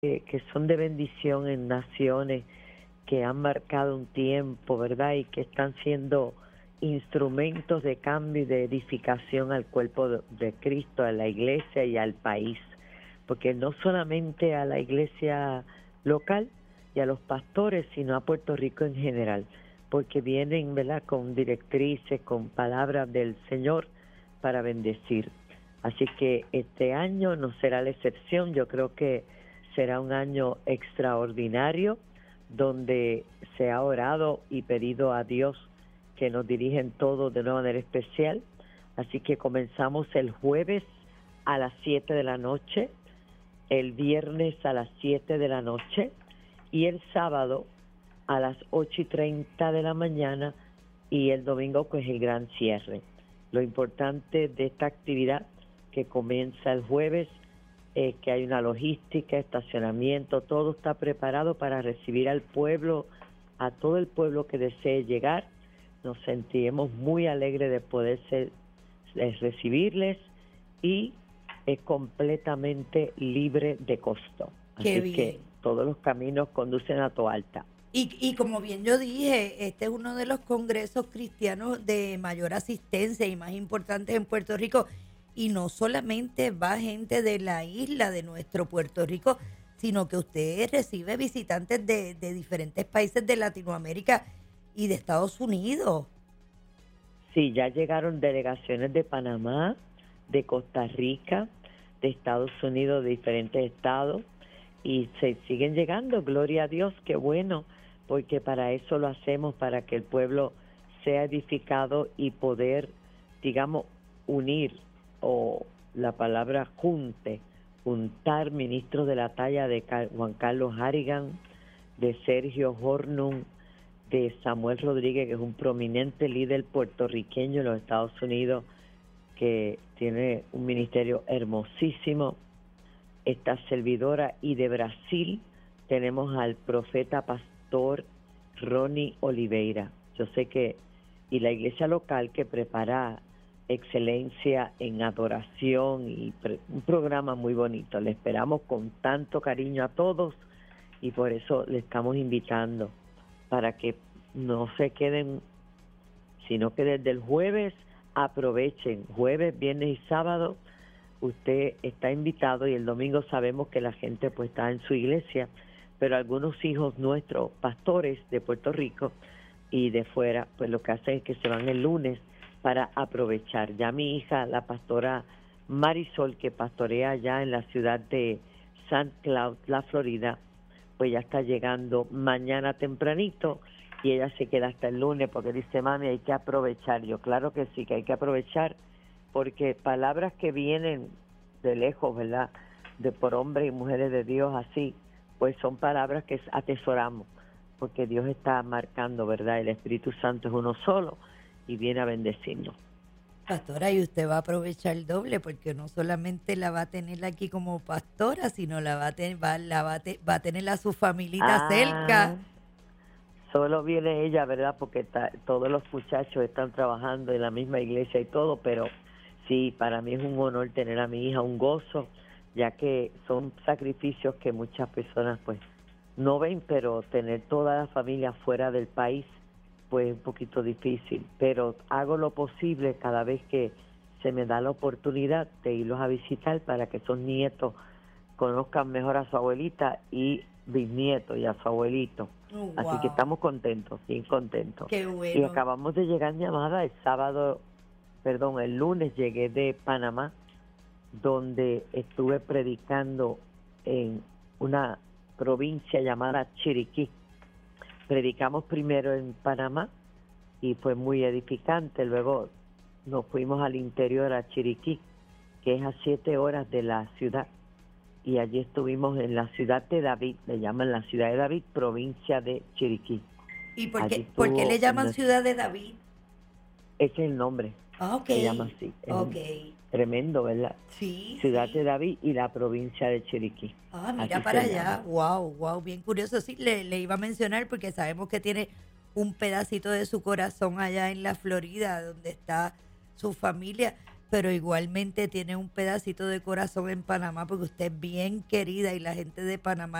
que son de bendición en naciones que han marcado un tiempo, ¿verdad? Y que están siendo instrumentos de cambio y de edificación al cuerpo de Cristo, a la iglesia y al país. Porque no solamente a la iglesia local y a los pastores, sino a Puerto Rico en general. Porque vienen, ¿verdad?, con directrices, con palabras del Señor para bendecir. Así que este año no será la excepción. Yo creo que será un año extraordinario donde se ha orado y pedido a Dios que nos dirigen todos de una manera especial. Así que comenzamos el jueves a las 7 de la noche, el viernes a las 7 de la noche y el sábado a las 8:30 de la mañana y el domingo pues el gran cierre. Lo importante de esta actividad que comienza el jueves que hay una logística, estacionamiento, todo está preparado para recibir al pueblo, a todo el pueblo que desee llegar. Nos sentiremos muy alegres de poder recibirles y es completamente libre de costo. Qué Así bien. que todos los caminos conducen a Toalta. Y como bien yo dije, este es uno de los congresos cristianos de mayor asistencia y más importantes en Puerto Rico. Y no solamente va gente de la isla, de nuestro Puerto Rico, sino que usted recibe visitantes de diferentes países de Latinoamérica y de Estados Unidos. Sí, ya llegaron delegaciones de Panamá, de Costa Rica, de Estados Unidos, de diferentes estados, y se siguen llegando, gloria a Dios, qué bueno, porque para eso lo hacemos, para que el pueblo sea edificado y poder, digamos, unir, o la palabra juntar ministros de la talla de Juan Carlos Harrigan, de Sergio Hornum, de Samuel Rodríguez, que es un prominente líder puertorriqueño en los Estados Unidos, que tiene un ministerio hermosísimo, esta servidora, y de Brasil tenemos al profeta pastor Ronnie Oliveira. Yo sé que, y la iglesia local que prepara excelencia en adoración y un programa muy bonito. Le esperamos con tanto cariño a todos y por eso le estamos invitando para que no se queden, sino que desde el jueves aprovechen, jueves, viernes y sábado usted está invitado, y el domingo sabemos que la gente pues está en su iglesia, pero algunos hijos nuestros, pastores de Puerto Rico y de fuera, pues lo que hacen es que se van el lunes para aprovechar. Ya mi hija, la pastora Marisol, que pastorea allá en la ciudad de St. Cloud, la Florida, pues ya está llegando mañana tempranito y ella se queda hasta el lunes porque dice, mami, hay que aprovechar. Yo, claro que sí, que hay que aprovechar, porque palabras que vienen de lejos, ¿verdad?, de por hombres y mujeres de Dios así, pues son palabras que atesoramos, porque Dios está marcando, ¿verdad? El Espíritu Santo es uno solo y viene a bendecirnos. Pastora, y usted va a aprovechar el doble, porque no solamente la va a tener aquí como pastora, sino la va a tener, va a tener a su familita cerca. Solo viene ella, ¿verdad? Porque todos los muchachos están trabajando en la misma iglesia y todo, pero sí, para mí es un honor tener a mi hija, un gozo, ya que son sacrificios que muchas personas pues no ven, pero tener toda la familia fuera del país pues es un poquito difícil, pero hago lo posible cada vez que se me da la oportunidad de irlos a visitar para que esos nietos conozcan mejor a su abuelita y bisnieto y a su abuelito. Wow. Así que estamos contentos, bien contentos. Qué bueno. Y acabamos de llegar, mi amada, el lunes llegué de Panamá, donde estuve predicando en una provincia llamada Chiriquí. Predicamos primero en Panamá y fue muy edificante. Luego nos fuimos al interior a Chiriquí, que es a 7 horas de la ciudad. Y allí estuvimos en la ciudad de David, le llaman la ciudad de David, provincia de Chiriquí. ¿Y por qué le llaman ciudad de David? Ese es el nombre. Ok. Se llama así. Ok. Tremendo, ¿verdad? Sí. Ciudad sí. de David y la provincia de Chiriquí. Ah, mira Así para se allá. llama. Wow, bien curioso. Sí, le iba a mencionar porque sabemos que tiene un pedacito de su corazón allá en la Florida, donde está su familia. pero igualmente tiene un pedacito de corazón en Panamá porque usted es bien querida y la gente de Panamá